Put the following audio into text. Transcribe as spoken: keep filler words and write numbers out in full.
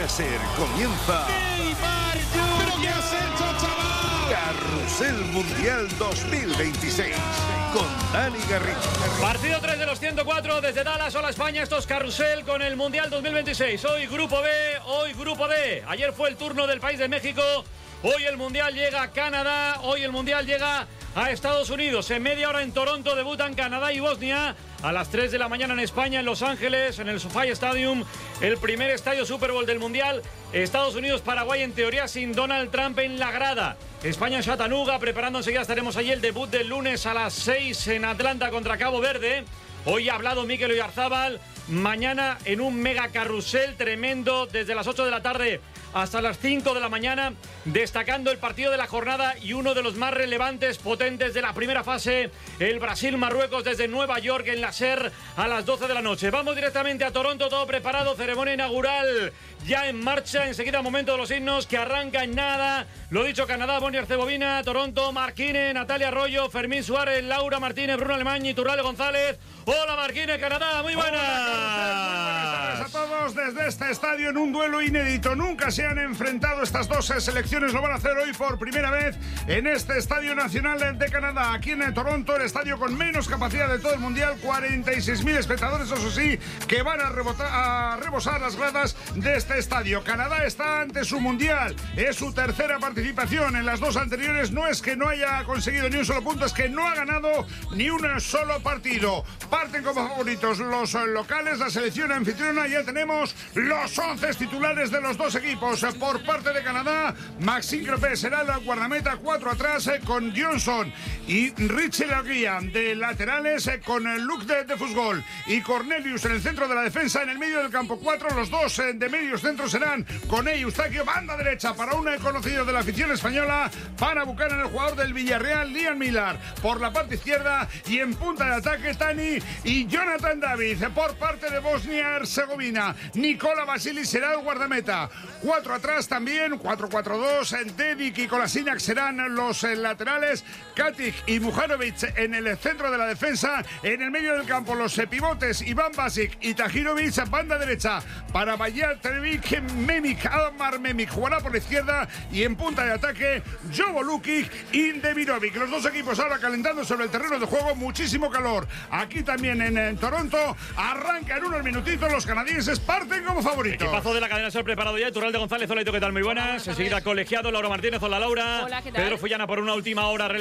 puede ser. Comienza Neymar, ¿pero qué has hecho, chaval? Carrusel Mundial dos mil veintiséis con Dani Garrido. Partido tres de los ciento cuatro desde Dallas. Hola España, esto es Carrusel con el Mundial dos mil veintiséis. Hoy Grupo B, hoy Grupo D. Ayer fue el turno del país de México. Hoy el Mundial llega a Canadá. Hoy el Mundial llega a Estados Unidos. En media hora en Toronto debutan Canadá y Bosnia. A las tres de la mañana en España, en Los Ángeles, en el SoFi Stadium, el primer estadio Super Bowl del Mundial. Estados Unidos-Paraguay, en teoría sin Donald Trump en la grada. España en Chattanooga, preparando enseguida, estaremos allí el debut del lunes a las seis en Atlanta contra Cabo Verde. Hoy ha hablado Mikel Oyarzabal. Mañana en un mega carrusel tremendo desde las ocho de la tarde hasta las cinco de la mañana, destacando el partido de la jornada y uno de los más relevantes, potentes de la primera fase, el Brasil-Marruecos desde Nueva York en la SER a las doce de la noche. Vamos directamente a Toronto, todo preparado, ceremonia inaugural ya en marcha, enseguida momento de los himnos que arranca en nada. Lo dicho, Canadá, Bosnia-Herzegovina, Toronto, Marquine, Natalia Arroyo, Fermín Suárez, Laura Martínez, Bruno Alemán y Turralde González. Hola Marquine, Canadá, muy buenas. Hola, muy buenas tardes a todos desde este estadio en un duelo inédito. Nunca se han enfrentado estas dos selecciones, lo van a hacer hoy por primera vez en este Estadio Nacional de Canadá. Aquí en Toronto, el estadio con menos capacidad de todo el Mundial, cuarenta y seis mil espectadores, eso sí, que van a, rebotar, a rebosar las gradas de este estadio. Canadá está ante su Mundial, es su tercera participación. En las dos anteriores no es que no haya conseguido ni un solo punto, es que no ha ganado ni un solo partido. Parten como favoritos los locales, la selección anfitriona. Ya tenemos los once titulares de los dos equipos. Por parte de Canadá, Maxime Crepé será el guardameta, cuatro atrás con Johnson y Richie Laguía de laterales, con Luc de, de Fusgol y Cornelius en el centro de la defensa. En el medio del campo, cuatro, los dos de medios centros serán Koné y Eustaquio. Banda derecha para un conocido de la afición española, para buscar en el jugador del Villarreal, Liam Millar. Por la parte izquierda y en punta de ataque, Tani y Jonathan David. Por parte de Bosnia-Herzegovina, Nikola Vasili será el guardameta. Cuatro atrás también, cuatro cuatro dos. Dedic y Kolasinac serán los laterales. Katic y Mujanovic en el centro de la defensa. En el medio del campo, los pivotes Iván Basic y Tahirovic. Banda derecha para Bajarevic, Memik, Admar Memik jugará por la izquierda. Y en punta de ataque, Jovo Lukic y Demirovic. Los dos equipos ahora calentando sobre el terreno de juego. Muchísimo calor. Aquí también en, en Toronto. Arranca en unos minutitos. Los canadienses parten como favoritos. Equipazo de la cadena SER preparado ya. Turralde González, hola, ¿qué tal? Muy buenas. Enseguida colegiado, Laura Martínez, hola Laura. Hola, ¿qué tal? Pedro Fullana por una última hora.